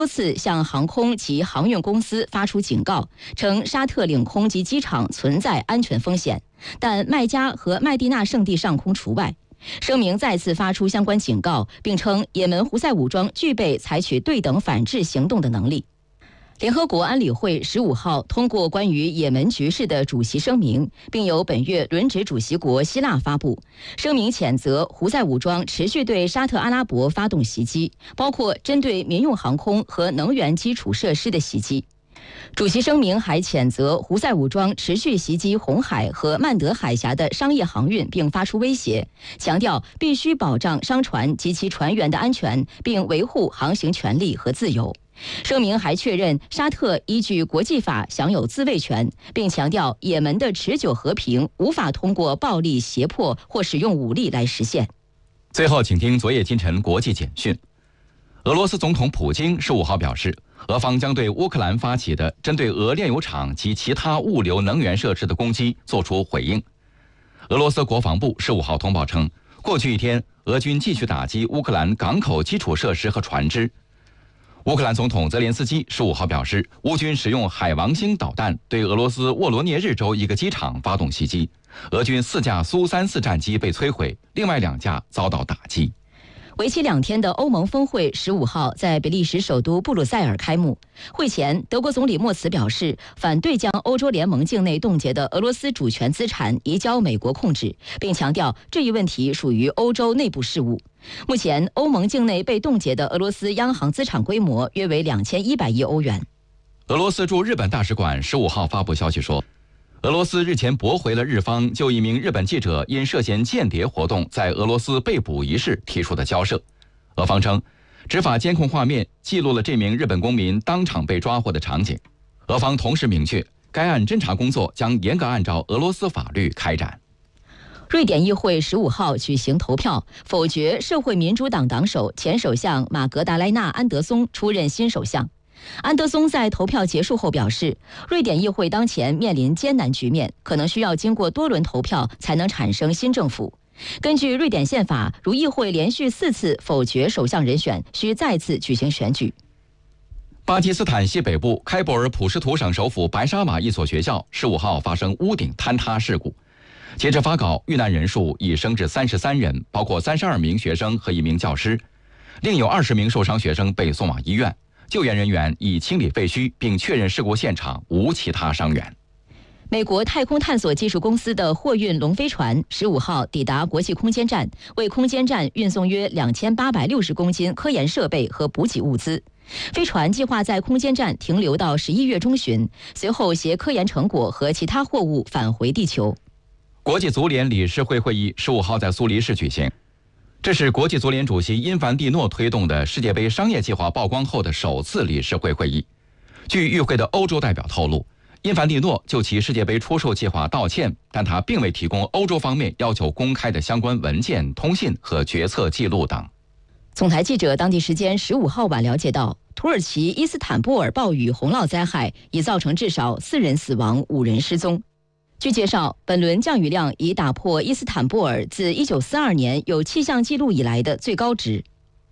多次向航空及航运公司发出警告，称沙特领空及机场存在安全风险，但麦加和麦地那圣地上空除外。声明再次发出相关警告，并称也门胡塞武装具备采取对等反制行动的能力。联合国安理会15号通过关于也门局势的主席声明，并由本月轮值主席国希腊发布。声明谴责胡塞武装持续对沙特阿拉伯发动袭击，包括针对民用航空和能源基础设施的袭击。主席声明还谴责胡塞武装持续袭击红海和曼德海峡的商业航运，并发出威胁，强调必须保障商船及其船员的安全，并维护航行权利和自由。声明还确认沙特依据国际法享有自卫权，并强调也门的持久和平无法通过暴力、胁迫或使用武力来实现。 最后，请听昨夜今晨国际简讯。俄罗斯总统普京15号表示，俄方将对乌克兰发起的针对俄炼油厂及其他物流能源设施的攻击作出回应。俄罗斯国防部15号通报称，过去一天，俄军继续打击乌克兰港口基础设施和船只。乌克兰总统泽连斯基15号表示，乌军使用海王星导弹对俄罗斯沃罗涅日州一个机场发动袭击，俄军4架苏34战机被摧毁，另外2架遭到打击。 为期2天的欧盟峰会15号在比利时首都布鲁塞尔开幕。会前，德国总理默茨表示，反对将欧洲联盟境内冻结的俄罗斯主权资产移交美国控制，并强调这一问题属于欧洲内部事务。目前，欧盟境内被冻结的俄罗斯央行资产规模约为2100亿欧元。 俄罗斯驻日本大使馆15号发布消息说，俄罗斯日前驳回了日方就一名日本记者因涉嫌间谍活动在俄罗斯被捕一事提出的交涉。俄方称，执法监控画面记录了这名日本公民当场被抓获的场景。俄方同时明确，该案侦查工作将严格按照俄罗斯法律开展。 瑞典议会15号举行投票，否决社会民主党党首前首相马格达莱纳·安德松出任新首相。安德松在投票结束后表示，瑞典议会当前面临艰难局面，可能需要经过多轮投票才能产生新政府。根据瑞典宪法，如议会连续4次否决首相人选，需再次举行选举。 巴基斯坦西北部开伯尔普什图省首府白沙瓦一所学校15号发生屋顶坍塌事故。截至发稿，遇难人数已升至33人，包括32名学生和1名教师，另有20名受伤学生被送往医院。救援人员已清理废墟，并确认事故现场无其他伤员。 美国太空探索技术公司的货运龙飞船15号抵达国际空间站，为空间站运送约2860公斤科研设备和补给物资。飞船计划在空间站停留到11月中旬，随后携科研成果和其他货物返回地球。 国际足联理事会会议15号在苏黎世举行，这是国际足联主席因凡蒂诺推动的世界杯商业计划曝光后的首次理事会会议。据与会的欧洲代表透露，因凡蒂诺就其世界杯出售计划道歉，但他并未提供欧洲方面要求公开的相关文件、通信和决策记录等。 总台记者当地时间15号晚了解到，土耳其伊斯坦布尔暴雨洪涝灾害已造成至少4人死亡、5人失踪。据介绍，本轮降雨量已打破伊斯坦布尔自1942年有气象记录以来的最高值。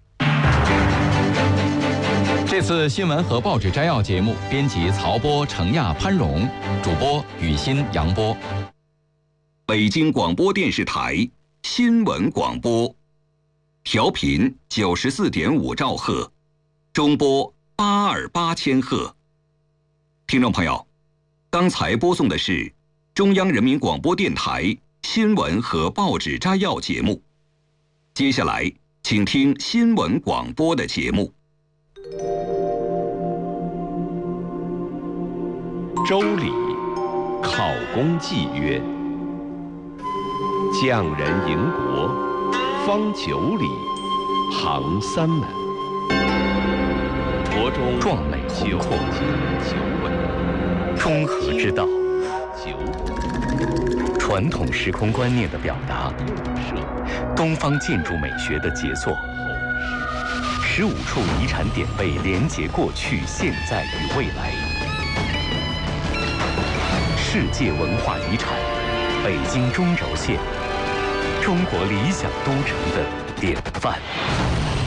这次新闻和报纸摘要节目，编辑曹波、程亚、潘荣，主播雨欣、杨波。 北京广播电视台新闻广播，调频94.5兆赫，中波828千赫。听众朋友，刚才播送的是中央人民广播电台新闻和报纸摘要节目。接下来，请听新闻广播的节目。 周礼，考功祭曰：匠人营国，方9里，行3门。国中壮美宏阔 9问， 中和之道，传统时空观念的表达，东方建筑美学的杰作，15处遗产典贝连结过去、现在与未来。世界文化遗产，北京中轴线，中国理想都城的典范。